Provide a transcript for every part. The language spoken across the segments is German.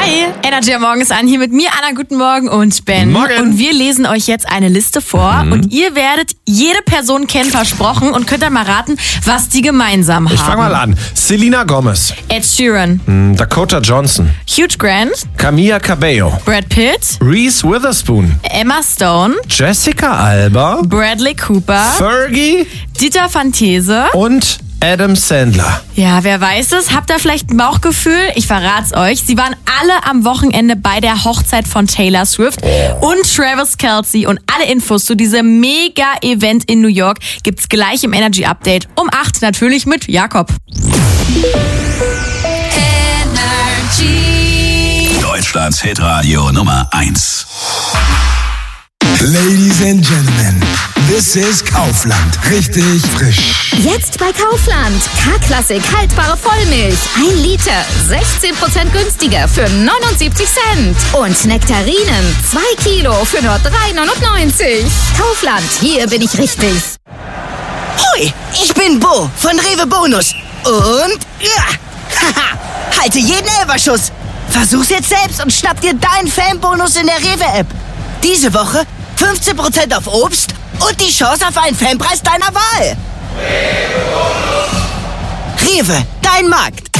Hi, Energy am Morgen ist an. Hier mit mir, Anna, guten Morgen und Ben. Morgen. Und wir lesen euch jetzt eine Liste vor und ihr werdet jede Person kennen, versprochen, und könnt dann mal raten, was die gemeinsam haben. Ich fange mal an. Selena Gomez, Ed Sheeran, Dakota Johnson, Hugh Grant, Camila Cabello, Brad Pitt, Reese Witherspoon, Emma Stone, Jessica Alba, Bradley Cooper, Fergie Dieter Van These. und Adam Sandler. Ja, wer weiß es? Habt ihr vielleicht ein Bauchgefühl? Ich verrat's euch. Sie waren alle am Wochenende bei der Hochzeit von Taylor Swift und Travis Kelce. Und alle Infos zu diesem Mega-Event in New York gibt's gleich im Energy Update um 8, natürlich mit Jakob. Deutschlands Hitradio Nummer 1. Ladies and Gentlemen, this is Kaufland. Richtig frisch. Jetzt bei Kaufland. K-Klassik haltbare Vollmilch. 1 Liter. 16% günstiger für 79 Cent. Und Nektarinen. 2 Kilo für nur 3,99. Kaufland. Hier bin ich richtig. Hoi, ich bin Bo von Rewe Bonus. Und ja, haha, halte jeden Elferschuss. Versuch's jetzt selbst und schnapp dir deinen Fanbonus in der Rewe-App. Diese Woche 15% auf Obst und die Chance auf einen Fanpreis deiner Wahl. Rewe, dein Markt.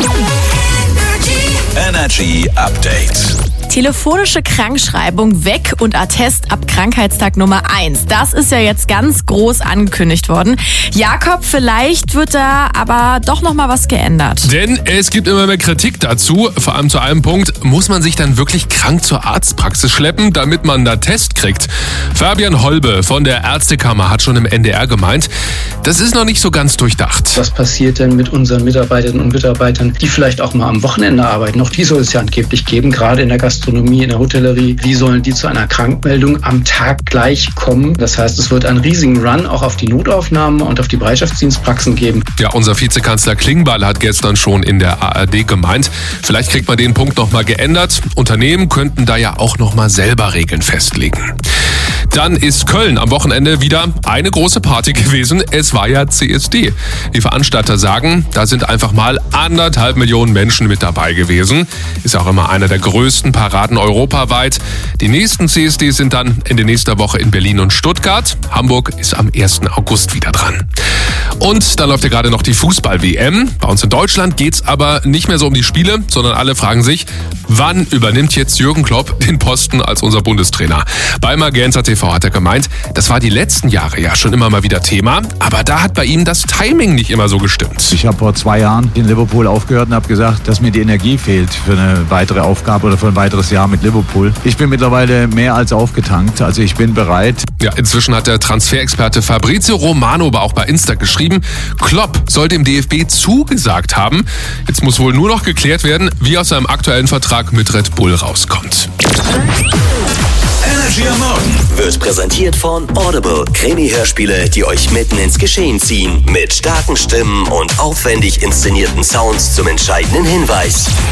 Energy Update. Telefonische Krankschreibung weg und Attest ab Krankheitstag Nummer 1. Das ist ja jetzt ganz groß angekündigt worden. Jakob, vielleicht wird da aber doch noch mal was geändert. Denn es gibt immer mehr Kritik dazu. Vor allem zu einem Punkt, muss man sich dann wirklich krank zur Arztpraxis schleppen, damit man da Test kriegt? Fabian Holbe von der Ärztekammer hat schon im NDR gemeint, das ist noch nicht so ganz durchdacht. Was passiert denn mit unseren Mitarbeiterinnen und Mitarbeitern, die vielleicht auch mal am Wochenende arbeiten? Auch die soll es ja angeblich geben, gerade in der Gastronomie, in der Hotellerie. Wie sollen die zu einer Krankmeldung am Tag gleich kommen? Das heißt, es wird einen riesigen Run auch auf die Notaufnahmen und auf die Bereitschaftsdienstpraxen geben. Ja, unser Vizekanzler Klingbeil hat gestern schon in der ARD gemeint, vielleicht kriegt man den Punkt noch mal geändert. Unternehmen könnten da ja auch noch mal selber Regeln festlegen. Dann ist Köln am Wochenende wieder eine große Party gewesen. Es war ja CSD. Die Veranstalter sagen, da sind einfach mal 1,5 Millionen Menschen mit dabei gewesen. Ist auch immer einer der größten Paraden europaweit. Die nächsten CSDs sind dann Ende nächster Woche in Berlin und Stuttgart. Hamburg ist am 1. August wieder dran. Und da läuft ja gerade noch die Fußball-WM. Bei uns in Deutschland geht's aber nicht mehr so um die Spiele, sondern alle fragen sich, wann übernimmt jetzt Jürgen Klopp den Posten als unser Bundestrainer? Bei Magenta TV hat er gemeint, das war die letzten Jahre ja schon immer mal wieder Thema, aber da hat bei ihm das Timing nicht immer so gestimmt. Ich habe vor 2 Jahren in Liverpool aufgehört und habe gesagt, dass mir die Energie fehlt für eine weitere Aufgabe oder für ein weiteres Jahr mit Liverpool. Ich bin mittlerweile mehr als aufgetankt, also ich bin bereit. Ja, inzwischen hat der Transferexperte Fabrizio Romano aber auch bei Insta geschrieben, Klopp soll dem DFB zugesagt haben. Jetzt muss wohl nur noch geklärt werden, wie aus seinem aktuellen Vertrag mit Red Bull rauskommt. Energy am Morgen wird präsentiert von Audible. Krimi-Hörspiele, die euch mitten ins Geschehen ziehen. Mit starken Stimmen und aufwendig inszenierten Sounds zum entscheidenden Hinweis.